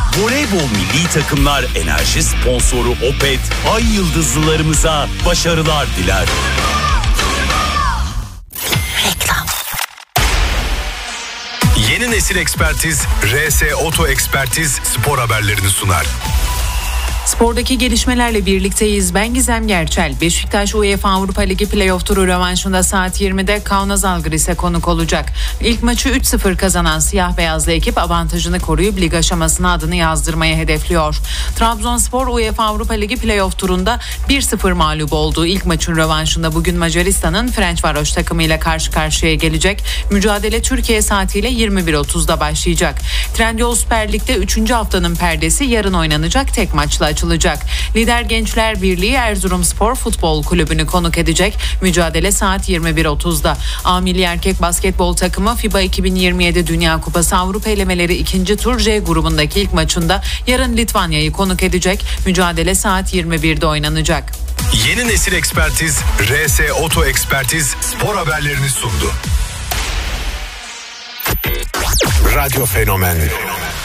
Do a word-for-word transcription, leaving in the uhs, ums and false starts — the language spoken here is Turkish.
Voleybol milli takımlar enerji sponsoru Opet, ay yıldızlılarımıza başarılar diler. Reklam. Yeni nesil ekspertiz R S Oto Ekspertiz spor haberlerini sunar. Spordaki gelişmelerle birlikteyiz. Ben Gizem Gerçel. Beşiktaş UEFA Avrupa Ligi Playoff turu rövanşında saat yirmide Kaunas Žalgiris'e konuk olacak. İlk maçı üç sıfır kazanan siyah beyazlı ekip avantajını koruyup lig aşamasına adını yazdırmayı hedefliyor. Trabzonspor UEFA Avrupa Ligi Playoff turunda bir sıfır mağlup olduğu ilk maçın rövanşında bugün Macaristan'ın Ferencvaros takımıyla karşı karşıya gelecek. Mücadele Türkiye saatiyle yirmi bir otuzda başlayacak. Trendyol Süper Lig'de üçüncü haftanın perdesi yarın oynanacak tek maçla açılacak. Lider Gençler Birliği Erzurumspor Futbol Kulübü'nü konuk edecek. Mücadele saat yirmi bir otuzda. A Milli Erkek Basketbol takımı FIBA iki bin yirmi yedi Dünya Kupası Avrupa elemeleri ikinci tur J grubundaki ilk maçında yarın Litvanya'yı konuk edecek. Mücadele saat yirmi birde oynanacak. Yeni nesil ekspertiz R S Oto Ekspertiz spor haberlerini sundu. Radyo Fenomen.